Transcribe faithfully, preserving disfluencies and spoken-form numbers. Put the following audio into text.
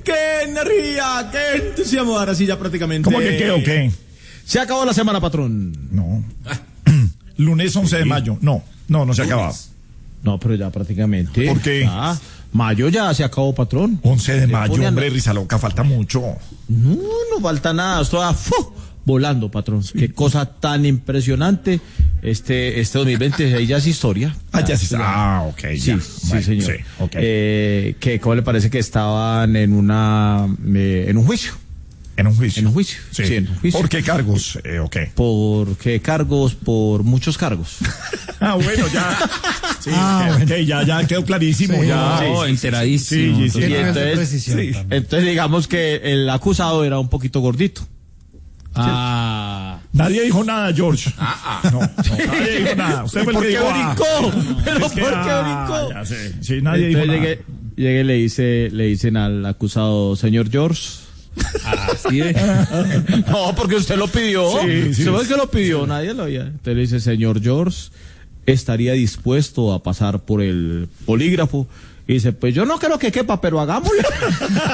qué energía, qué entusiasmo. Ahora sí, ya prácticamente. ¿Cómo que qué o qué? Se acabó la semana, patrón. No. Lunes once de mayo. No, no, no se ha acabado. No, pero ya prácticamente. ¿Por qué? Ah, mayo ya se acabó, patrón. once de mayo, pone a- hombre, risa loca, falta mucho. No, no falta nada. Esto va ¡fu! Volando, patrón. Qué cosa tan impresionante. Este, este dos mil veinte ya es historia. Ah, ya sí. Ya. Ah, ok, Sí, ya. sí, Bueno, señor. sí, ok. Eh, que, ¿cómo le parece que estaban en una, eh, en un juicio? En un juicio. En un juicio. Sí. Sí, en un juicio. ¿Por qué cargos? Eh, ok. ¿Por qué cargos? Por muchos cargos. Ah, bueno, ya. Sí, Ah, ok, ok, ya, ya quedó clarísimo. Sí, ya. no, Sí, enteradísimo. Sí, sí, sí. Y Tiene esa entonces, precisión sí. también. entonces digamos que el acusado era un poquito gordito. Ah. Nadie dijo nada, George. Ah, ah. No, no, nadie dijo nada. Usted fue el ¿Por que qué dijo, ah. brincó? ¿Pero Es que, por qué ah, brincó? ya sé. Sí, nadie Entonces dijo llegué, nada. llegué y le dice, le dicen al acusado, señor George. Así de. No, porque usted lo pidió. Sí, sí. ¿Usted fue el que lo pidió? Nadie lo había. Entonces le dice, señor George, ¿estaría dispuesto a pasar por el polígrafo? Y dice, pues yo no creo que quepa, pero hagámoslo.